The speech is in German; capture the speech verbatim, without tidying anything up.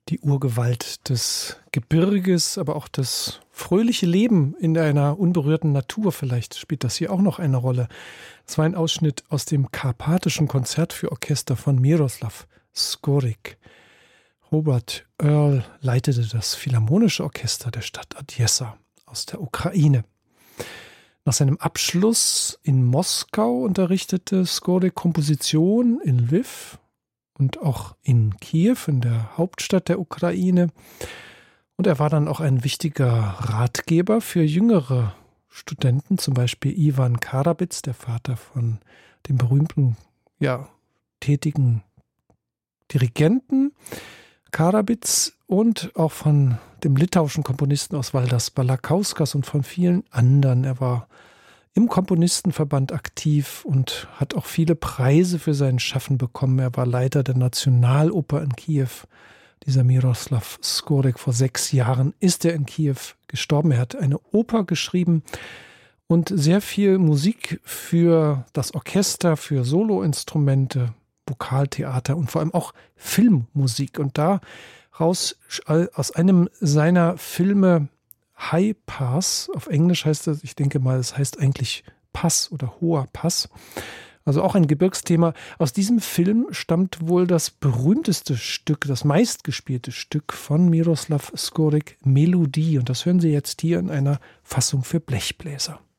Die Urgewalt des Gebirges, aber auch das fröhliche Leben in einer unberührten Natur. Vielleicht spielt das hier auch noch eine Rolle. Das war ein Ausschnitt aus dem Karpatischen Konzert für Orchester von Miroslav Skorik. Robert Earl leitete das Philharmonische Orchester der Stadt Odessa aus der Ukraine. Nach seinem Abschluss in Moskau unterrichtete Skorik Komposition in Lviv und auch in Kiew, in der Hauptstadt der Ukraine. Und er war dann auch ein wichtiger Ratgeber für jüngere Studenten, zum Beispiel Iwan Karabits, der Vater von dem berühmten, ja, tätigen Dirigenten Karabits, und auch von dem litauischen Komponisten Osvaldas Balakauskas und von vielen anderen. Er war im Komponistenverband aktiv und hat auch viele Preise für sein Schaffen bekommen. Er war Leiter der Nationaloper in Kiew. Dieser Miroslav Skorik, vor sechs Jahren ist er in Kiew gestorben. Er hat eine Oper geschrieben und sehr viel Musik für das Orchester, für Soloinstrumente, Vokaltheater und vor allem auch Filmmusik. Und daraus, aus einem seiner Filme, High Pass, auf Englisch heißt das, ich denke mal, es heißt eigentlich Pass oder Hoher Pass, also auch ein Gebirgsthema. Aus diesem Film stammt wohl das berühmteste Stück, das meistgespielte Stück von Miroslav Skorik, Melodie. Und das hören Sie jetzt hier in einer Fassung für Blechbläser.